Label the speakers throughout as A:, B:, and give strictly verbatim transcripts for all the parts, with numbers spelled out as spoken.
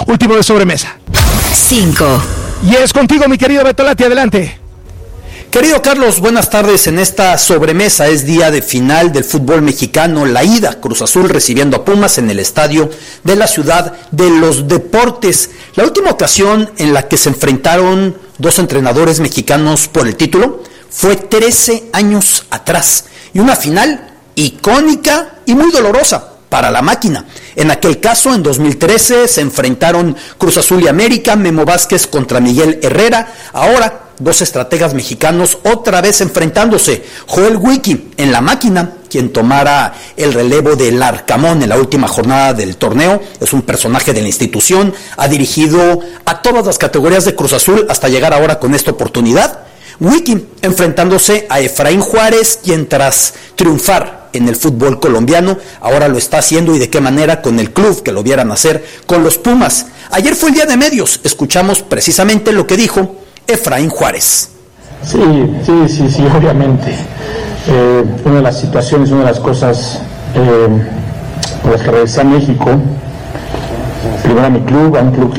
A: último de sobremesa.
B: cinco.
A: Y es contigo, mi querido Beto Lati, adelante.
C: Querido Carlos, buenas tardes. En esta sobremesa es día de final del fútbol mexicano, la ida, Cruz Azul recibiendo a Pumas en el estadio de la Ciudad de los Deportes. La última ocasión en la que se enfrentaron dos entrenadores mexicanos por el título fue trece años atrás, y una final icónica y muy dolorosa para la máquina. En aquel caso, en dos mil trece, se enfrentaron Cruz Azul y América, Memo Vázquez contra Miguel Herrera. Ahora, dos estrategas mexicanos otra vez enfrentándose. Joel Wiki en la máquina, quien tomara el relevo del Arcamón en la última jornada del torneo, es un personaje de la institución, ha dirigido a todas las categorías de Cruz Azul hasta llegar ahora con esta oportunidad. Wiki enfrentándose a Efraín Juárez, quien tras triunfar en el fútbol colombiano, ahora lo está haciendo, y de qué manera, con el club que lo vieran hacer con los Pumas. Ayer fue el día de medios, escuchamos precisamente lo que dijo Efraín Juárez.
D: Sí, sí, sí, sí, obviamente. Eh, una de las situaciones, una de las cosas eh, por las que regresé a México, primero a mi club, a un club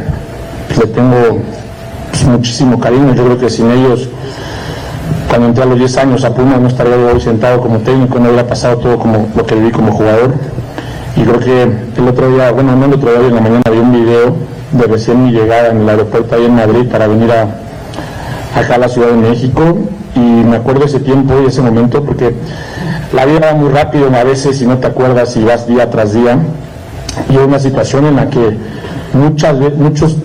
D: que le tengo pues, muchísimo cariño. Yo creo que sin ellos, cuando entré a los diez años a Pumas, no estaría hoy sentado como técnico, no hubiera pasado todo como lo que viví como jugador. Y creo que el otro día, bueno, no el otro día, en la mañana vi un video de recién mi llegada en el aeropuerto ahí en Madrid para venir a, acá a la Ciudad de México, y me acuerdo ese tiempo y ese momento, porque la vida va muy rápido a veces y no te acuerdas y vas día tras día, y hay una situación en la que muchas veces, muchos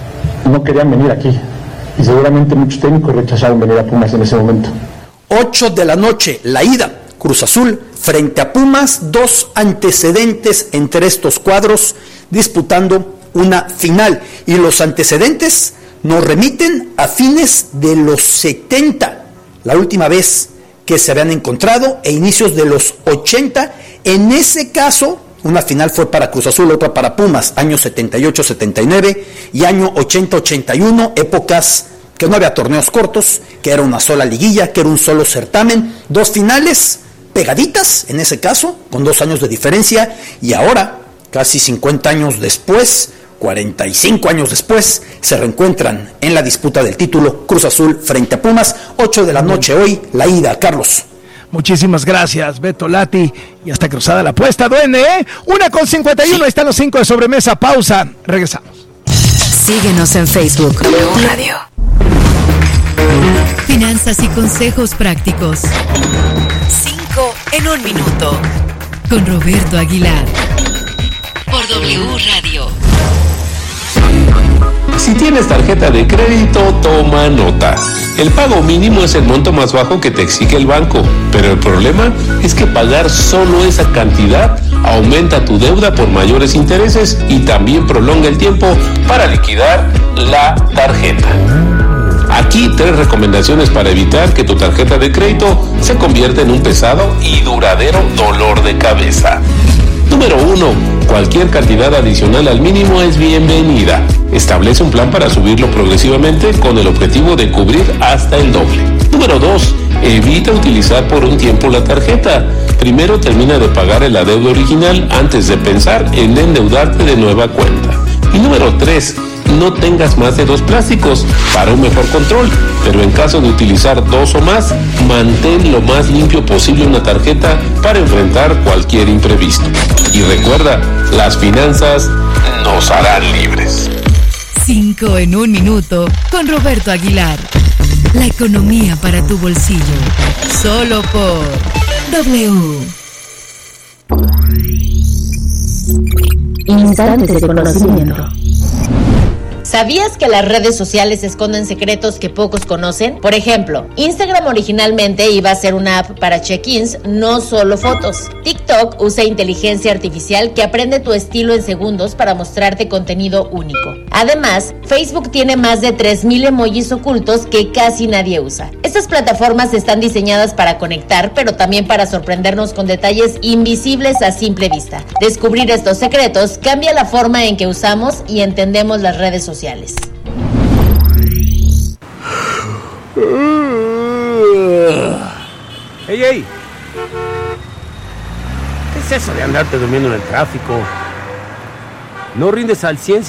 D: no querían venir aquí, y seguramente muchos técnicos rechazaron venir a Pumas en ese momento.
C: ocho de la noche, la ida, Cruz Azul frente a Pumas, dos antecedentes entre estos cuadros disputando una final, y los antecedentes nos remiten a fines de los setenta, la última vez que se habían encontrado, e inicios de los ochenta. En ese caso, una final fue para Cruz Azul, otra para Pumas, año setenta y ocho setenta y nueve y año ochenta ochenta y uno, épocas que no había torneos cortos, que era una sola liguilla, que era un solo certamen, dos finales pegaditas en ese caso, con dos años de diferencia, y ahora, casi cincuenta años después, cuarenta y cinco años después, se reencuentran en la disputa del título, Cruz Azul frente a Pumas. Ocho de la noche hoy, la ida, Carlos.
A: Muchísimas gracias, Beto Lati. Y hasta cruzada la apuesta, duende, ¿eh? Una con cincuenta y uno, ahí están los cinco de sobremesa. Pausa, regresamos.
B: Síguenos en Facebook, W Radio.
E: Finanzas y consejos prácticos. Cinco en un minuto. Con Roberto Aguilar. Por W Radio.
F: Si tienes tarjeta de crédito, toma nota. El pago mínimo es el monto más bajo que te exige el banco, pero el problema es que pagar solo esa cantidad aumenta tu deuda por mayores intereses y también prolonga el tiempo para liquidar la tarjeta. Aquí tres recomendaciones para evitar que tu tarjeta de crédito se convierta en un pesado y duradero dolor de cabeza. Número uno. Cualquier cantidad adicional al mínimo es bienvenida. Establece un plan para subirlo progresivamente con el objetivo de cubrir hasta el doble. Número dos. Evita utilizar por un tiempo la tarjeta. Primero termina de pagar el adeudo original antes de pensar en endeudarte de nueva cuenta. Y número tres. No tengas más de dos plásticos para un mejor control, pero en caso de utilizar dos o más, mantén lo más limpio posible una tarjeta para enfrentar cualquier imprevisto. Y recuerda, las finanzas nos harán libres.
E: Cinco en un minuto con Roberto Aguilar. La economía para tu bolsillo. Solo por W.
G: Instantes de conocimiento.
H: ¿Sabías que las redes sociales esconden secretos que pocos conocen? Por ejemplo, Instagram originalmente iba a ser una app para check-ins, no solo fotos. TikTok usa inteligencia artificial que aprende tu estilo en segundos para mostrarte contenido único. Además, Facebook tiene más de tres mil emojis ocultos que casi nadie usa. Estas plataformas están diseñadas para conectar, pero también para sorprendernos con detalles invisibles a simple vista. Descubrir estos secretos cambia la forma en que usamos y entendemos las redes sociales.
I: ¡Ey, ey! ¿Qué es eso de andarte durmiendo en el tráfico? No rindes al cien